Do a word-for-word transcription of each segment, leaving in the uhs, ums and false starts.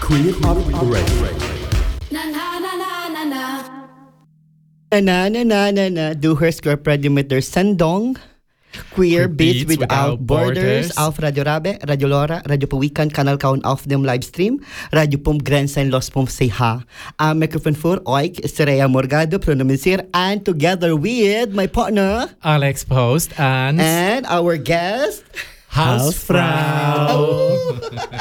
Queen of Radio. Na na na na na na. Na na na na na. Du hörst Radiometer Sendong. Queer Beats Without Borders. Auf Radio Rabe, Radio Lora, Radio Pawikan, Kanal Kaun auf dem Livestream, Radio Pum Grenzen Los Pum Seha. Am microphone for Oik, Serea Morgado, Pronomisir, and together with my partner, Alex Post, and, and our guest, Hausfrau. Oh.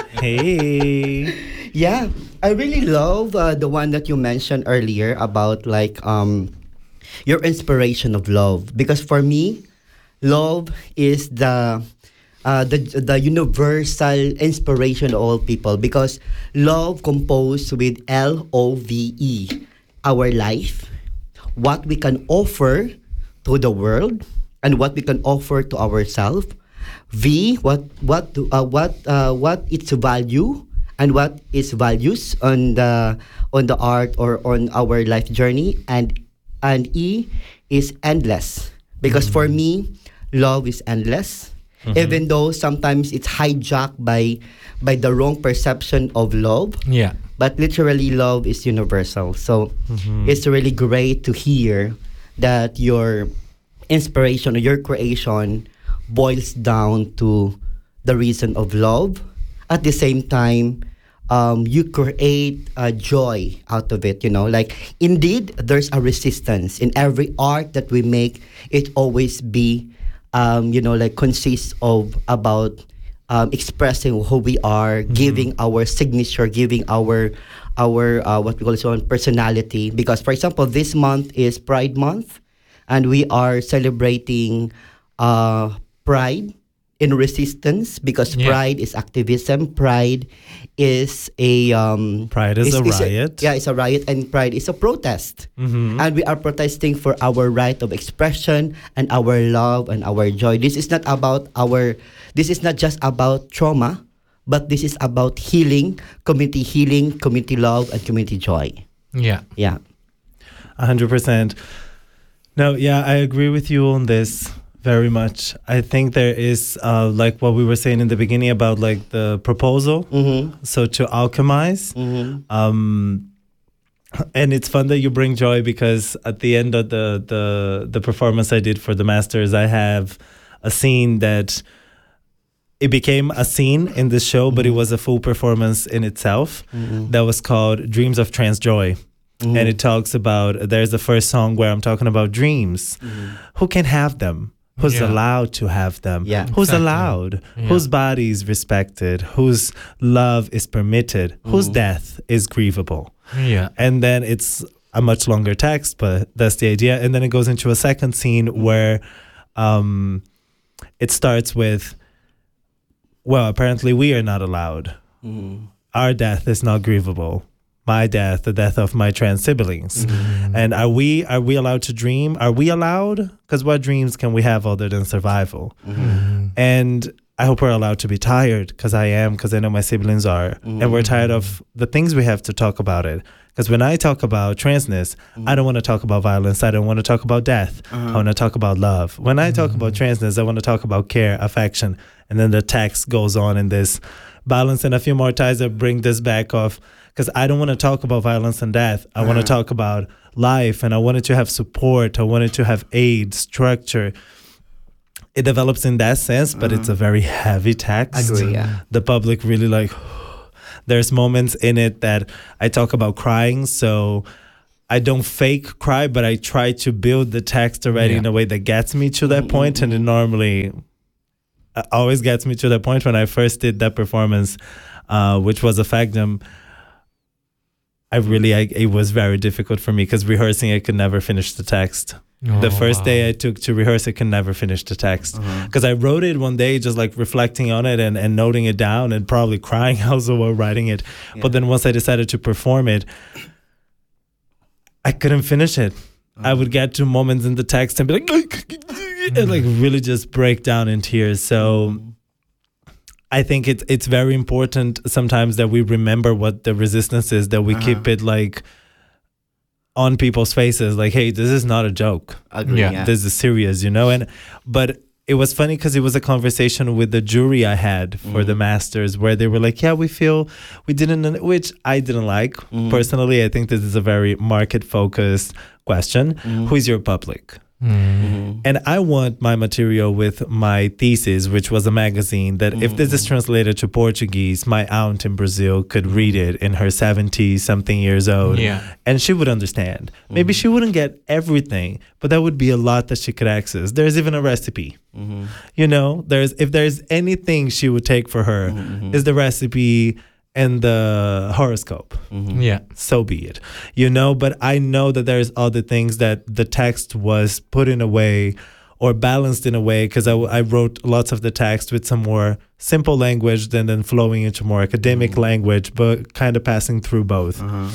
Hey. Yeah, I really love uh, the one that you mentioned earlier about like um your inspiration of love, because for me, love is the uh, the the universal inspiration of all people, because love composed with L O V E, our life, what we can offer to the world, and what we can offer to ourselves. V, what what uh, what uh, what its value and what its values on the on the art or on our life journey, and and E is endless, because mm-hmm. for me, love is endless, mm-hmm. even though sometimes it's hijacked by by the wrong perception of love. Yeah. But literally, love is universal. So mm-hmm. it's really great to hear that your inspiration or your creation boils down to the reason of love. At the same time, um, you create a joy out of it. You know, like indeed, there's a resistance in every art that we make. It always be Um, you know, like consists of about um, expressing who we are, mm-hmm. giving our signature, giving our our uh, what we call so personality. Because, for example, this month is Pride Month, and we are celebrating uh, Pride in resistance, because yeah. Pride is activism. Pride is a um, Pride is, is a is riot. A, yeah, it's a riot, and Pride is a protest. Mm-hmm. And we are protesting for our right of expression and our love and our joy. This is not about our. This is not just about trauma, but this is about healing, community healing, community love, and community joy. Yeah, yeah, a hundred percent. No, yeah, I agree with you on this. Very much. I think there is, uh, like what we were saying in the beginning about like the proposal. Mm-hmm. So to alchemize. Mm-hmm. Um, and it's fun that you bring joy, because at the end of the, the, the performance I did for the Masters, I have a scene that it became a scene in the show, mm-hmm. but it was a full performance in itself. Mm-hmm. That was called Dreams of Trans Joy. Mm-hmm. And it talks about, there's the first song where I'm talking about dreams. Mm-hmm. Who can have them? Who's yeah. allowed to have them? Yeah. Who's exactly. allowed? Yeah. Whose body is respected? Whose love is permitted? Mm. Whose death is grievable? Yeah. And then it's a much longer text, but that's the idea. And then it goes into a second scene where um, it starts with, well, apparently we are not allowed. Mm. Our death is not grievable. My death, the death of my trans siblings. Mm-hmm. And are we are we allowed to dream? Are we allowed? Because what dreams can we have other than survival? Mm-hmm. And I hope we're allowed to be tired, because I am, because I know my siblings are. Mm-hmm. And we're tired of the things we have to talk about it. Because when I talk about transness, mm-hmm. I don't want to talk about violence. I don't want to talk about death. Uh-huh. I want to talk about love. When I talk mm-hmm. about transness, I want to talk about care, affection. And then the text goes on in this balance. And a few more times I bring this back off, because I don't want to talk about violence and death. I uh-huh. want to talk about life, and I wanted to have support. I wanted to have aid, structure. It develops in that sense, but uh-huh. it's a very heavy text. I agree, yeah. The public really like, there's moments in it that I talk about crying, so I don't fake cry, but I try to build the text already yeah. in a way that gets me to that mm-hmm. point, and it normally uh, always gets me to that point. When I first did that performance, uh, which was a Fagnum, I really, I, it was very difficult for me, because rehearsing, I could never finish the text. Oh, the first wow. day I took to rehearse, I could never finish the text. Because uh-huh. I wrote it one day, just like reflecting on it and, and noting it down, and probably crying also while writing it. Yeah. But then once I decided to perform it, I couldn't finish it. Uh-huh. I would get to moments in the text and be like, and like really just break down in tears. So I think it's it's very important sometimes that we remember what the resistance is, that we uh-huh. keep it like on people's faces, like, hey, this is not a joke. Agree, yeah. yeah. This is serious, you know? And but it was funny because it was a conversation with the jury I had for Mm. the masters where they were like, yeah, we feel we didn't, which I didn't like. Mm. Personally, I think this is a very market focused question. Mm. Who is your public? Mhm. And I want my material with my thesis, which was a magazine, that if this is translated to Portuguese, my aunt in Brazil could read it in her seventy something years old. Yeah. And she would understand. Maybe she wouldn't get everything, but that would be a lot that she could access. There's even a recipe. Mhm. You know, there's if there's anything she would take for her, Mhm. is the recipe and the horoscope. Mhm. Yeah. So be it. You know, but I know that there's other things that the text was put in a way or balanced in a way, because I, I wrote lots of the text with some more simple language than then flowing into more academic language, but kind of passing through both. Uh-huh.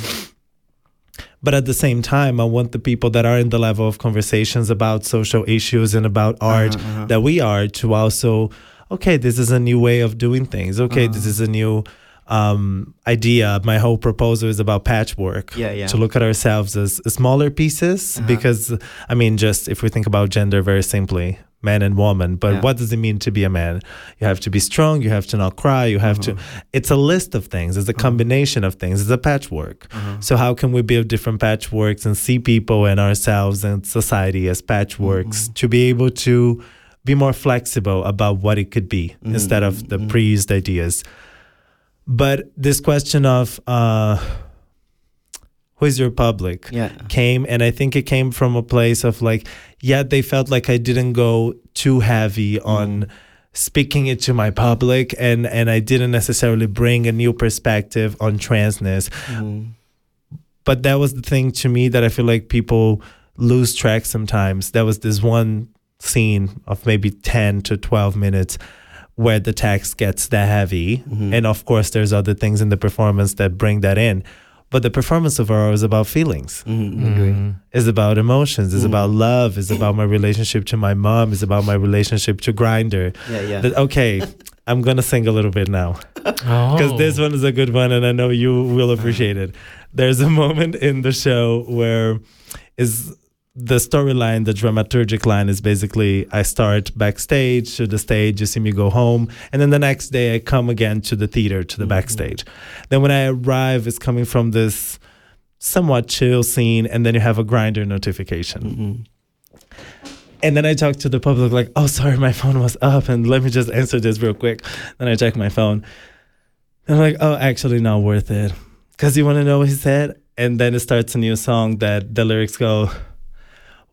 But at the same time, I want the people that are in the level of conversations about social issues and about art uh-huh. that we are to also, okay, this is a new way of doing things. Okay, this is a new um, idea. My whole proposal is about patchwork. Yeah, yeah. To look at ourselves as smaller pieces, Uh-huh. because, I mean, just if we think about gender very simply, man and woman, but Yeah. what does it mean to be a man? You have to be strong, you have to not cry, you have to, it's a list of things, it's a combination of things, it's a patchwork. So how can we build different patchworks and see people and ourselves and society as patchworks to be able to be more flexible about what it could be instead of the pre-used ideas? But this question of uh, who is your public Yeah. came, and I think it came from a place of like, yeah, they felt like I didn't go too heavy on speaking it to my public, and, and I didn't necessarily bring a new perspective on transness. Mhm. But that was the thing to me that I feel like people lose track sometimes. There was this one scene of maybe ten to twelve minutes where the text gets that heavy. And of course, there's other things in the performance that bring that in. But the performance of Aurora is about feelings. Mhm. Agree. It's about emotions. It's about love. It's about my relationship to my mom. It's about my relationship to Grindr. Yeah, yeah. That, okay, I'm going to sing a little bit now. Because Oh. this one is a good one, and I know you will appreciate it. There's a moment in the show where is the storyline, the dramaturgic line is basically I start backstage to the stage, you see me go home, and then the next day I come again to the theater, to the backstage. Then when I arrive, it's coming from this somewhat chill scene, and then you have a Grindr notification. Mhm. And then I talk to the public like, oh, sorry, my phone was up, and let me just answer this real quick. Then I check my phone. And I'm like, oh, actually not worth it. Because you want to know what he said? And then it starts a new song that the lyrics go,